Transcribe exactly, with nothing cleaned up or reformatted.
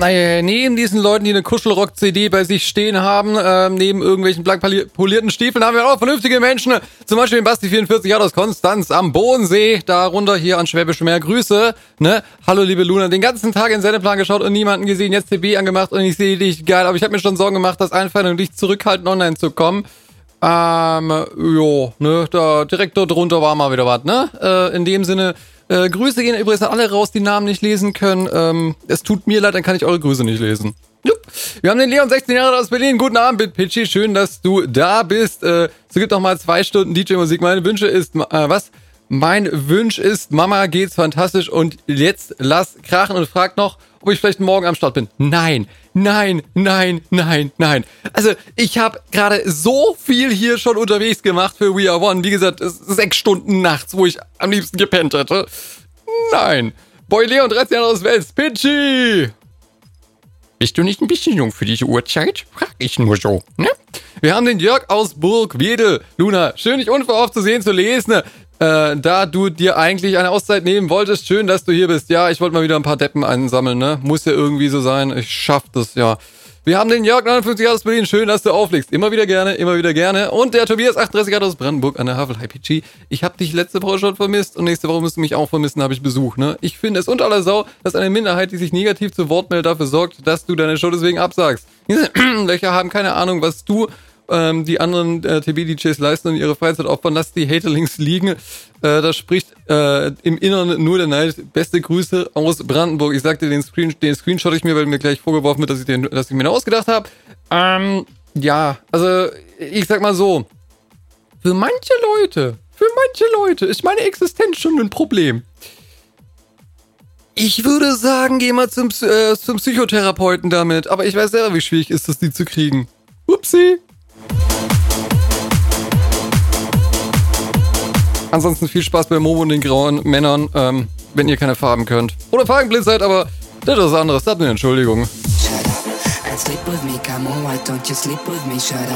Naja, neben diesen Leuten, die eine Kuschelrock-C D bei sich stehen haben, äh, neben irgendwelchen blank polierten Stiefeln, haben wir auch vernünftige Menschen. Zum Beispiel den Basti vierundvierzig aus Konstanz am Bodensee, darunter hier an Schwäbisch Meer. Grüße, ne? Hallo, liebe Luna, den ganzen Tag in den Sendeplan geschaut und niemanden gesehen, jetzt T B angemacht und ich sehe dich, geil, aber ich habe mir schon Sorgen gemacht, das Einfallen und dich zurückhalten, online zu kommen. Ähm, jo, ne, da, direkt dort drunter war mal wieder was, ne? Äh, in dem Sinne, Äh, Grüße gehen übrigens an alle raus, die Namen nicht lesen können. Ähm, es tut mir leid, dann kann ich eure Grüße nicht lesen. Jupp. Wir haben den Leon, sechzehn Jahre aus Berlin. Guten Abend, Pitchy. Schön, dass du da bist. Äh, es gibt noch mal zwei Stunden D J-Musik. Meine Wünsche ist, äh, was? Mein Wunsch ist, Mama geht's fantastisch und jetzt lass krachen und frag noch, ob ich vielleicht morgen am Start bin. Nein, nein, nein, nein, nein. Also ich habe gerade so viel hier schon unterwegs gemacht für We Are One. Wie gesagt, es ist sechs Stunden nachts, wo ich am liebsten gepennt hätte. Nein. Boy Leon, dreizehn Jahre aus Wels. Pitchy. Bist du nicht ein bisschen jung für diese Uhrzeit? Frag ich nur so, ne? Wir haben den Jörg aus Burgwedel. Luna, schön dich unverhofft zu sehen, zu lesen. Äh, da du dir eigentlich eine Auszeit nehmen wolltest, schön, dass du hier bist. Ja, ich wollte mal wieder ein paar Deppen einsammeln, ne? Muss ja irgendwie so sein. Ich schaff das, ja. Wir haben den Jörg, neunundfünfzig Jahre aus Berlin. Schön, dass du auflegst. Immer wieder gerne, immer wieder gerne. Und der Tobias, achtunddreißig Jahre aus Brandenburg an der Havel. Hi, P G. Ich habe dich letzte Woche schon vermisst und nächste Woche musst du mich auch vermissen, habe ich Besuch, ne? Ich finde es unter aller Sau, dass eine Minderheit, die sich negativ zu Wort meldet, dafür sorgt, dass du deine Show deswegen absagst. Diese Löcher haben keine Ahnung, was du ähm, die anderen äh, T B-D Js leisten und ihre Freizeit opfern. Lass die Haterlings liegen. Äh, da spricht äh, im Inneren nur der Neid. Beste Grüße aus Brandenburg. Ich sagte, den, Screen, den Screenshot ich mir, weil mir gleich vorgeworfen wird, dass ich, den, dass ich mir den ausgedacht habe. Ähm, ja, also ich sag mal so, für manche Leute, für manche Leute ist meine Existenz schon ein Problem. Ich würde sagen, geh mal zum, äh, zum Psychotherapeuten damit, aber ich weiß selber, wie schwierig ist es, die zu kriegen. Upsi. Ansonsten viel Spaß bei Momo und den grauen Männern, ähm, wenn ihr keine Farben könnt. Oder farbenblind seid, aber das ist was anderes, das ist eine Entschuldigung. Sleep with me, come on, why don't you sleep with me? Shut up.